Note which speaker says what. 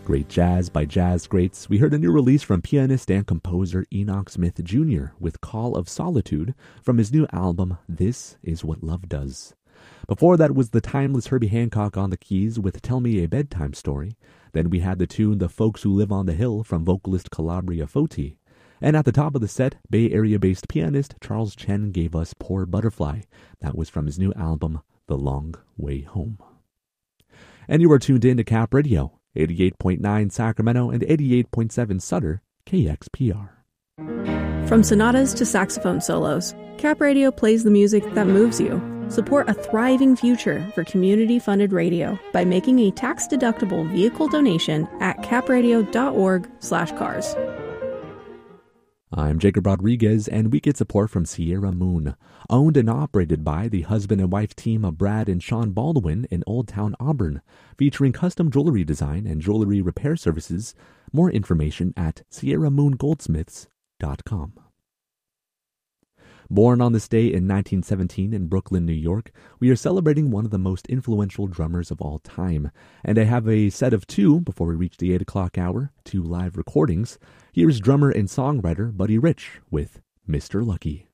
Speaker 1: Great jazz by jazz greats. We heard a new release from pianist and composer Enoch Smith Jr. with Call of Solitude from his new album, This Is What Love Does. Before that was the timeless Herbie Hancock on the keys with Tell Me a Bedtime Story. Then we had the tune The Folks Who Live on the Hill from vocalist Calabria Foti. And at the top of the set, Bay Area-based pianist Charles Chen gave us Poor Butterfly. That was from his new album, The Long Way Home. And you are tuned in to Cap Radio, 88.9 Sacramento and 88.7 Sutter, KXPR.
Speaker 2: From sonatas to saxophone solos, Cap Radio plays the music that moves you. Support a thriving future for community-funded radio by making a tax-deductible vehicle donation at capradio.org/cars.
Speaker 1: I'm Jacob Rodriguez, and we get support from Sierra Moon, owned and operated by the husband and wife team of Brad and Sean Baldwin in Old Town Auburn, featuring custom jewelry design and jewelry repair services. More information at sierramoongoldsmiths.com. Born on this day in 1917 in Brooklyn, New York, we are celebrating one of the most influential drummers of all time. And I have a set of two, before we reach the 8 o'clock hour, two live recordings. Here is drummer and songwriter Buddy Rich with Mr. Lucky.